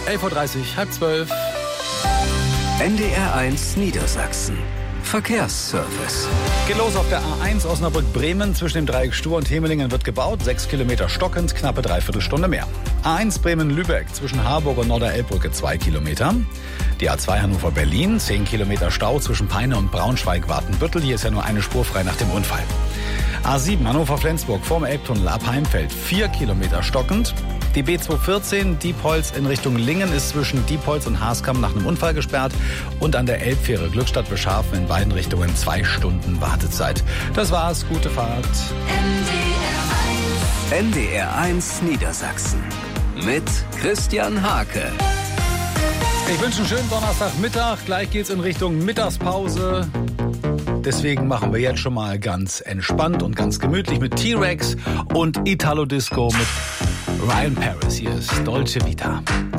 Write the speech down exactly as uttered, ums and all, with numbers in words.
elf Uhr dreißig, halb zwölf. N D R eins Niedersachsen. Verkehrsservice. Geht los auf der A eins Osnabrück-Bremen. Zwischen dem Dreieck Stur und Hemelingen wird gebaut. Sechs Kilometer stockend, knappe Dreiviertelstunde mehr. A eins Bremen-Lübeck zwischen Harburg und Norderelbbrücke zwei Kilometer. Die A zwei Hannover-Berlin, zehn Kilometer Stau zwischen Peine und Braunschweig-Wartenbüttel. Hier ist ja nur eine Spur frei nach dem Unfall. A sieben Hannover-Flensburg vorm Elbtunnel ab Heimfeld, vier Kilometer stockend. Die B zweihundertvierzehn Diepholz in Richtung Lingen ist zwischen Diepholz und Haaskam nach einem Unfall gesperrt. Und an der Elbfähre Glückstadt-Bescharfen in beiden Richtungen zwei Stunden Wartezeit. Das war's, gute Fahrt. N D R eins Niedersachsen mit Christian Hake. Ich wünsche einen schönen Donnerstagmittag. Gleich geht's in Richtung Mittagspause. Deswegen machen wir jetzt schon mal ganz entspannt und ganz gemütlich mit T-Rex und Italo Disco mit Ryan Paris. Hier ist Dolce Vita.